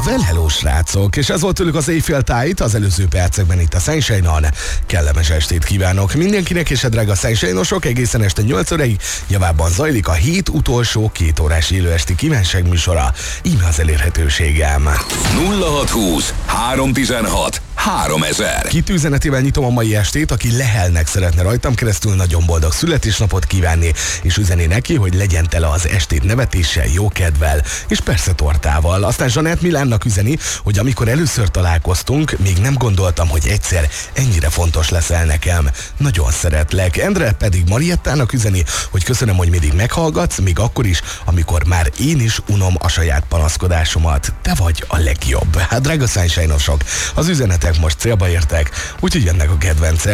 Well, hello, srácok! És ez volt tőlük az éjfél tájt, az előző percekben itt a Sunshine-on. Kellemes estét kívánok mindenkinek, és a drága Sunshine-osok egészen este 8 óráig javában zajlik a hét utolsó 2 órás élőesti kívánság műsora. Íme az elérhetőségem. 0620 316 3000. Kit üzenetével nyitom a mai estét, aki lehelnek szeretne rajtam keresztül nagyon boldog születésnapot kívánni, és üzeni neki, hogy legyen tele az estét nevetéssel, jókedvel, és persze tortával. Aztán Zsanett Milánnak üzeni, hogy amikor először találkoztunk, még nem gondoltam, hogy egyszer ennyire fontos leszel nekem. Nagyon szeretlek. Endre pedig Mariettának üzeni, hogy köszönöm, hogy mindig meghallgatsz, még akkor is, amikor már én is unom a saját panaszkodásomat. Te vagy a legjobb. Hát drága Sunshine-osok, az üzenetek most célba értek, úgyhogy jönnek a kedvencek.